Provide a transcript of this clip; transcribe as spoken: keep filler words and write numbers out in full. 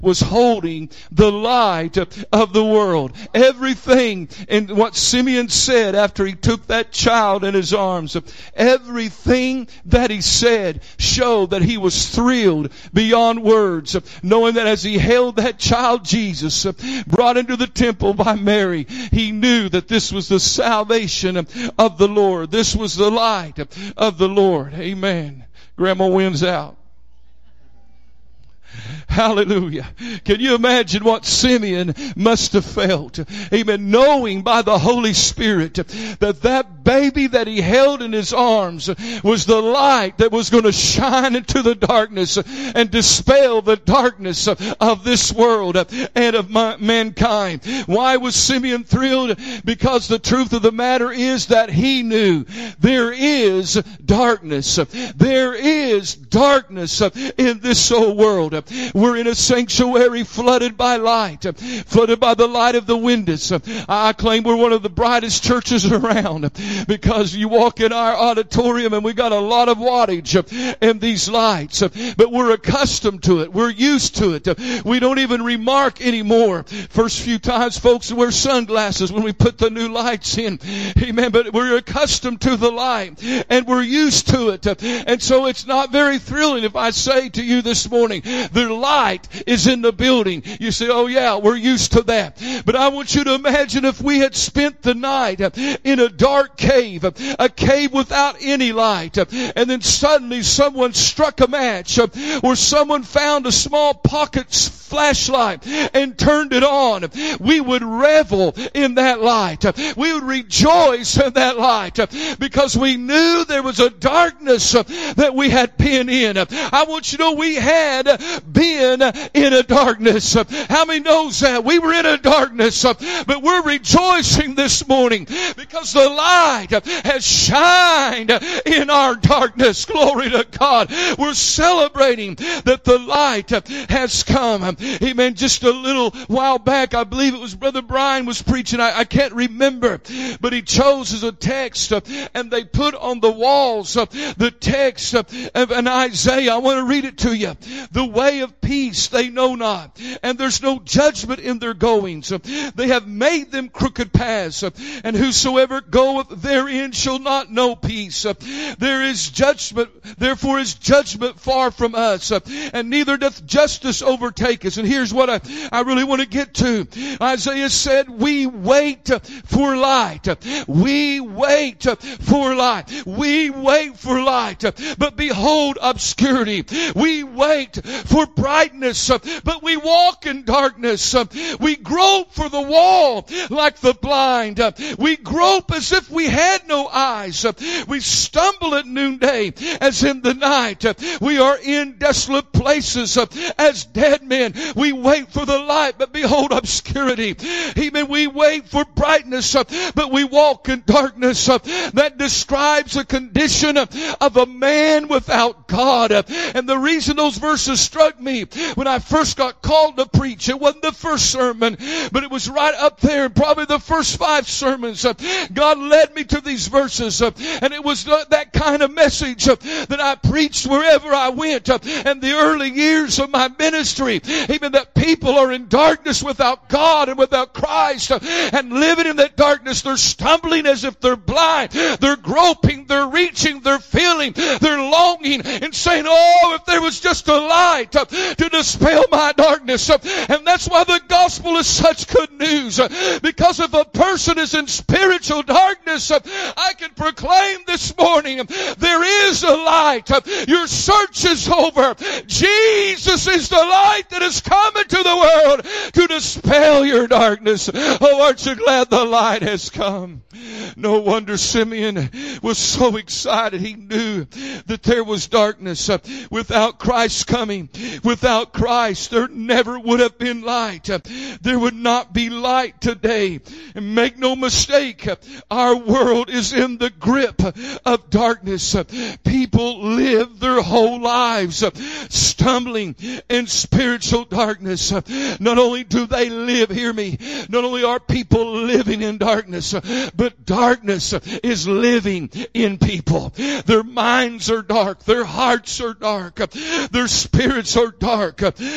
was holding the light of the world. Everything in what Simeon said after he took that child in his arms, everything that he said showed that he was thrilled beyond words, knowing that as he held that child Jesus, brought into the temple by Mary, he knew that this was the salvation of the Lord. This was the light of the Lord. Amen. Grandma wins out. Hallelujah. Can you imagine what Simeon must have felt? Amen. Knowing by the Holy Spirit that that baby that he held in his arms was the light that was going to shine into the darkness and dispel the darkness of this world and of mankind. Why was Simeon thrilled? Because the truth of the matter is that he knew there is darkness. There is darkness in this old world. We're in a sanctuary flooded by light, flooded by the light of the windows. I claim we're one of the brightest churches around because you walk in our auditorium and we got a lot of wattage in these lights. But we're accustomed to it. We're used to it. We don't even remark anymore. First few times folks wear sunglasses when we put the new lights in. Amen. But we're accustomed to the light and we're used to it. And so it's not very thrilling if I say to you this morning, the light is in the building. You say, oh yeah, we're used to that. But I want you to imagine if we had spent the night in a dark cave, a cave without any light, and then suddenly someone struck a match, or someone found a small pocket flashlight and turned it on. We would revel in that light. We would rejoice in that light because we knew there was a darkness that we had been in. I want you to know we had been in a darkness. How many knows that? We were in a darkness, but we're rejoicing this morning because the light has shined in our darkness. Glory to God. We're celebrating that the light has come. Amen. Just a little while back, I believe it was Brother Brian was preaching. I, I can't remember, but he chose as a text, and they put on the walls the text of an Isaiah. I want to read it to you. The way of peace they know not, and there's no judgment in their goings. They have made them crooked paths, and whosoever goeth therein shall not know peace. There is judgment, therefore is judgment far from us, and neither doth justice overtake us. And here's what I, I really want to get to. Isaiah said, we wait for light. We wait for light. We wait for light. But behold obscurity. We wait for brightness, but we walk in darkness. We grope for the wall like the blind. We grope as if we had no eyes. We stumble at noonday as in the night. We are in desolate places as dead men. We wait for the light, but behold obscurity. Even we wait for brightness, but we walk in darkness. That describes the condition of a man without God. And the reason those verses struck me when I first got called to preach, it wasn't the first sermon, but it was right up there, probably the first five sermons. God led me to these verses, and it was that kind of message that I preached wherever I went. And the early years of my ministry, even that people are in darkness without God and without Christ, and living in that darkness, they're stumbling as if they're blind. They're groping, they're reaching, they're feeling, they're longing and saying, oh, if there was just a light to dispel my darkness. And that's why the gospel is such good news. Because if a person is in spiritual darkness, I can proclaim this morning, there is a light. Your search is over. Jesus is the light that has come into the world to dispel your darkness. Oh, aren't you glad the light has come? No wonder Simeon was so excited. He knew that there was darkness. Without Christ coming, without Christ, there never would have been light. There would not be light today. And make no mistake, our world is in the grip of darkness. People live their whole lives stumbling in spiritual darkness. Not only do they live, hear me, not only are people living in darkness, but darkness is living in people. Their minds are dark. Their hearts are dark. Their spirits are dark.